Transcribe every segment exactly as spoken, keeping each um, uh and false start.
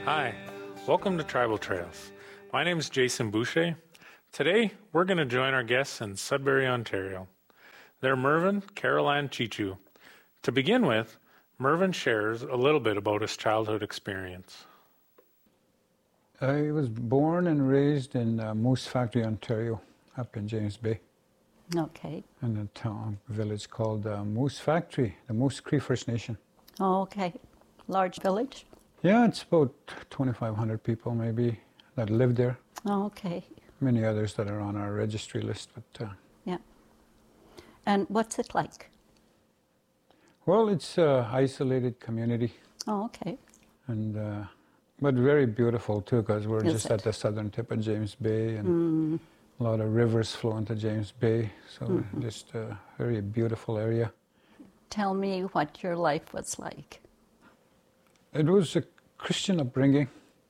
Hi, welcome to Tribal Trails. My name is Jason Boucher. Today, we're going to join our guests in Sudbury, Ontario. They're Mervyn, Carol Ann Chichu. To begin with, Mervyn shares a little bit about his childhood experience. I was born and raised in uh, Moose Factory, Ontario, up in James Bay. Okay. In a town, village called uh, Moose Factory, the Moose Cree First Nation. Oh, okay. Large village? Yeah, it's about twenty-five hundred people maybe that live there. Oh, okay. Many others that are on our registry list. But uh, yeah. And what's it like? Well, it's an isolated community. Oh, okay. And uh, but very beautiful too, because we're Is just it? at the southern tip of James Bay, and mm. a lot of rivers flow into James Bay. So mm-hmm. just a very beautiful area. Tell me what your life was like. It was a Christian upbringing,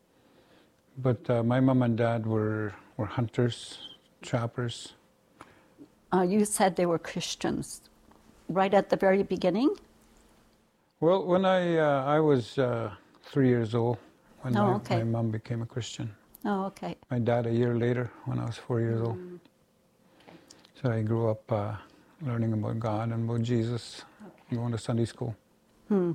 but uh, my mom and dad were, were hunters, trappers. Uh, you said they were Christians right at the very beginning? Well, when I uh, I was uh, three years old when oh, my, okay. my mom became a Christian. Oh, okay. My dad a year later when I was four years old. Mm. Okay. So I grew up uh, learning about God and about Jesus, okay. going to Sunday school. Hmm.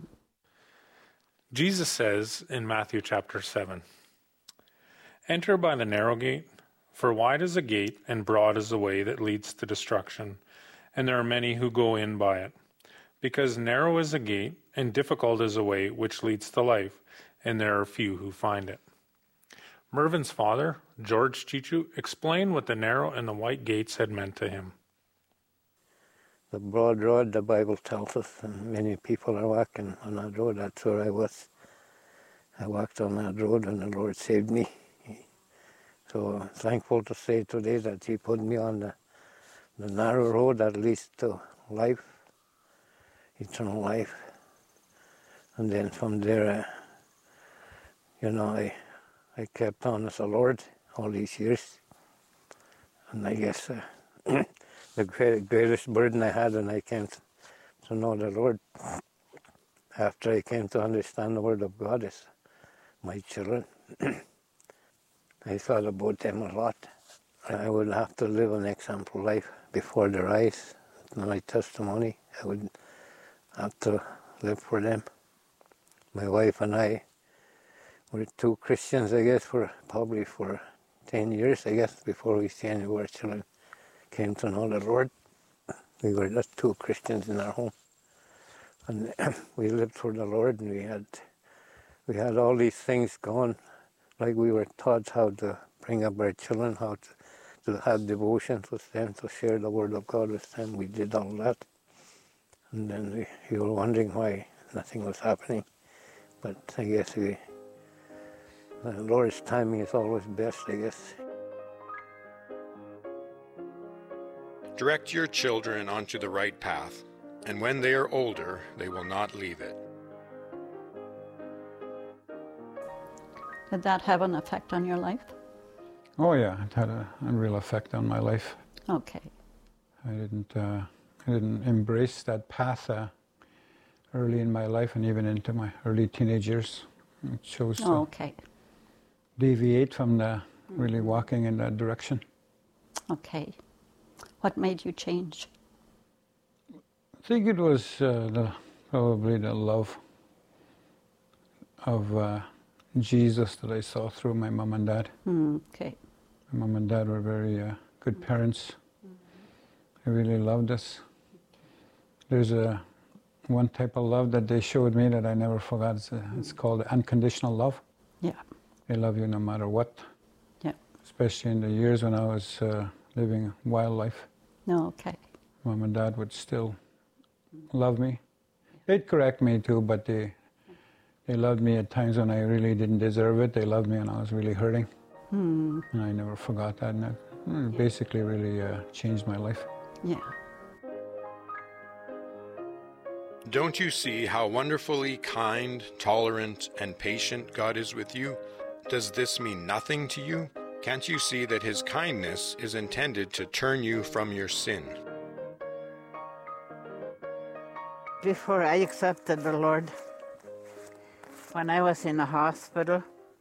Jesus says in Matthew chapter seven, "Enter by the narrow gate, for wide is the gate and broad is the way that leads to destruction, and there are many who go in by it. Because narrow is the gate and difficult is the way which leads to life, and there are few who find it." Mervyn's father, George Chichu, explained what the narrow and the wide gates had meant to him. The broad road, the Bible tells us, and many people are walking on that road. That's where I was. I walked on that road and the Lord saved me. So I'm thankful to say today that He put me on the, the narrow road that leads to life, eternal life. And then from there, uh, you know, I, I kept on as the Lord all these years. And I guess uh, the greatest burden I had when I came to, to know the Lord, after I came to understand the Word of God, is my children. I thought about them a lot. I would have to live an example life before their eyes. My testimony, I would have to live for them. My wife and I were two Christians, I guess, for probably for ten years, I guess, before we see any of our children came to know the Lord. We were just two Christians in our home. And we lived for the Lord, and we had we had all these things going, like we were taught how to bring up our children, how to, to have devotions with them, to share the Word of God with them. We did all that. And then we, we were wondering why nothing was happening. But I guess we, the Lord's timing is always best, I guess. Direct your children onto the right path, and when they are older, they will not leave it. Did that have an effect on your life? Oh yeah, it had a, a real effect on my life. Okay. I didn't, uh, I didn't embrace that path uh, early in my life and even into my early teenage years. I chose to oh, okay. deviate from the really walking in that direction. Okay. What made you change? I think it was uh, the, probably the love of uh, Jesus that I saw through my mom and dad. Mm, okay. My mom and dad were very uh, good parents. Mm-hmm. They really loved us. There's a one type of love that they showed me that I never forgot. It's, a, it's called unconditional love. Yeah. They love you no matter what. Yeah. Especially in the years when I was uh, living wildlife. No, okay. Mom and dad would still love me. They'd correct me too, but they they loved me at times when I really didn't deserve it. They loved me when I was really hurting. Hmm. And I never forgot that. And that mm, basically really uh, changed my life. Yeah. Don't you see how wonderfully kind, tolerant, and patient God is with you? Does this mean nothing to you? Can't you see that His kindness is intended to turn you from your sin? Before I accepted the Lord, when I was in the hospital,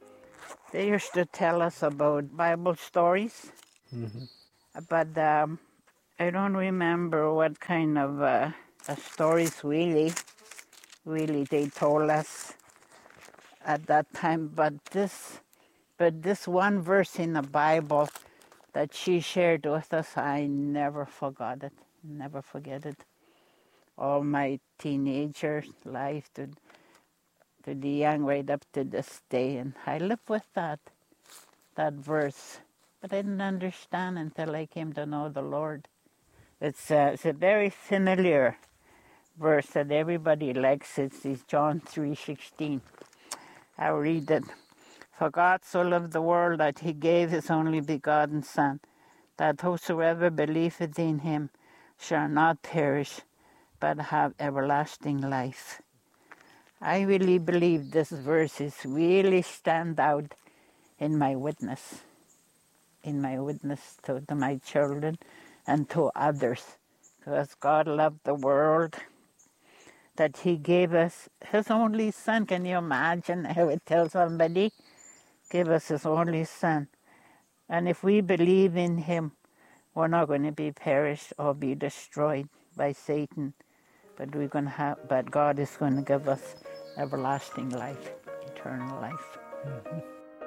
They used to tell us about Bible stories, Mm-hmm. but um, I don't remember what kind of uh, uh, stories really, really they told us at that time. But this, but this one verse in the Bible that she shared with us, I never forgot it. Never forget it. All my teenager life to to the young, right up to this day, and I live with that that verse. But I didn't understand until I came to know the Lord. It's a, it's a very familiar verse that everybody likes. It's, it's John three sixteen. I'll read it. For God so loved the world that he gave his only begotten Son, that whosoever believeth in him shall not perish, but have everlasting life. I really believe this verse is really stand out in my witness, in my witness to, to my children and to others. Because God loved the world, that he gave us his only Son. Can you imagine? I would tell somebody, give us his only Son. And if we believe in him, we're not going to be perished or be destroyed by Satan. But we're going to have, but God is going to give us everlasting life, eternal life. Mm-hmm.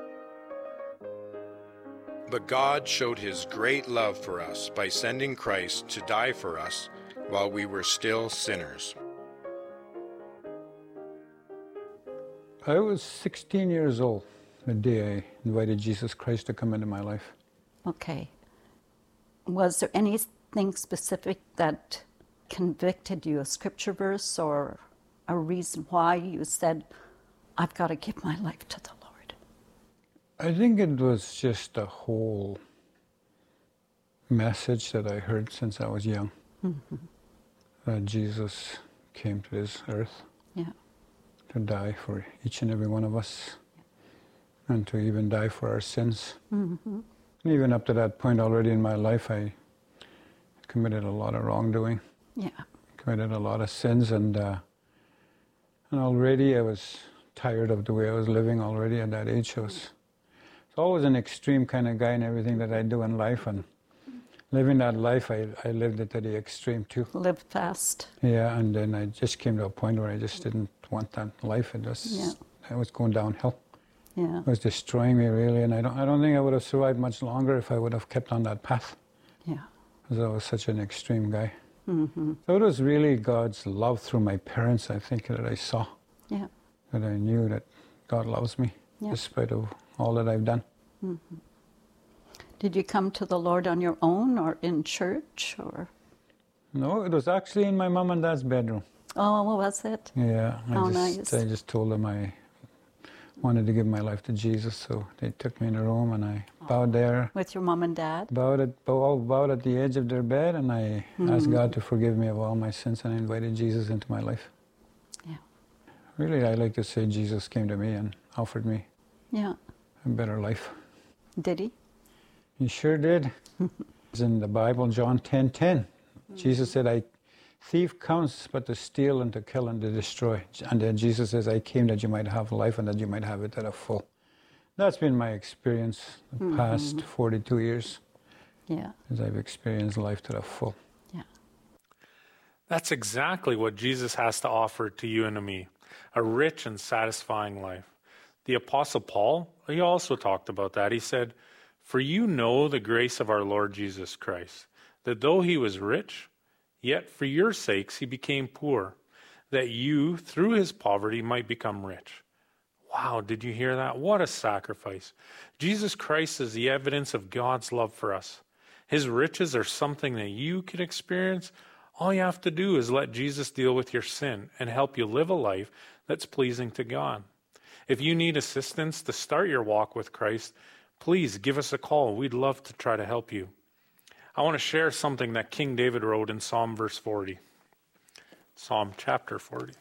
But God showed his great love for us by sending Christ to die for us while we were still sinners. I was sixteen years old the day I invited Jesus Christ to come into my life. Okay. Was there anything specific that convicted you, a scripture verse or a reason why you said, I've got to give my life to the Lord? I think it was just a whole message that I heard since I was young. Mm-hmm. That Jesus came to this earth Yeah. to die for each and every one of us, yeah. And to even die for our sins. Mm-hmm. And even up to that point already in my life, I committed a lot of wrongdoing. Yeah. Committed a lot of sins, and uh, and already I was tired of the way I was living already at that age. I was, I was always an extreme kind of guy in everything that I do in life, and living that life, I, I lived it to the extreme too. Live fast. Yeah, and then I just came to a point where I just didn't want that life. It was, Yeah. I was going downhill. Yeah. It was destroying me really, and I don't, I don't think I would have survived much longer if I would have kept on that path. Yeah. Because I was such an extreme guy. Mm-hmm. So it was really God's love through my parents, I think, that I saw. Yeah. That I knew that God loves me, Yeah. despite of all that I've done. Mm-hmm. Did you come to the Lord on your own or in church or? No, it was actually in my mom and dad's bedroom. Oh, what was it? Yeah, I How just nice. I just told them I wanted to give my life to Jesus, so they took me in the room and I bowed there. With your mom and dad? Bowed at, bow, bowed at the edge of their bed, and I Mm-hmm. asked God to forgive me of all my sins, and I invited Jesus into my life. Yeah. Really, I like to say Jesus came to me and offered me Yeah. a better life. Did he? He sure did. It's in the Bible, John ten ten. Mm-hmm. Jesus said, "I thief comes but to steal and to kill and to destroy." And then Jesus says, "I came that you might have life and that you might have it at a full." That's been my experience the Mm-hmm. past forty-two years, Yeah. as I've experienced life to the full. Yeah. That's exactly what Jesus has to offer to you and to me, a rich and satisfying life. The Apostle Paul, he also talked about that. He said, "For you know the grace of our Lord Jesus Christ, that though he was rich, yet for your sakes he became poor, that you, through his poverty, might become rich." Wow, did you hear that? What a sacrifice. Jesus Christ is the evidence of God's love for us. His riches are something that you can experience. All you have to do is let Jesus deal with your sin and help you live a life that's pleasing to God. If you need assistance to start your walk with Christ, please give us a call. We'd love to try to help you. I want to share something that King David wrote in Psalm verse forty. Psalm chapter forty.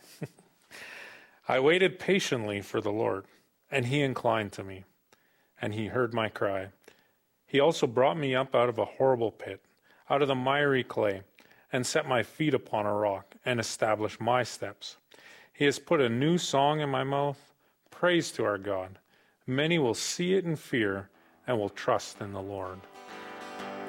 "I waited patiently for the Lord, and he inclined to me, and he heard my cry. He also brought me up out of a horrible pit, out of the miry clay, and set my feet upon a rock, and established my steps. He has put a new song in my mouth, praise to our God. Many will see it in fear and will trust in the Lord.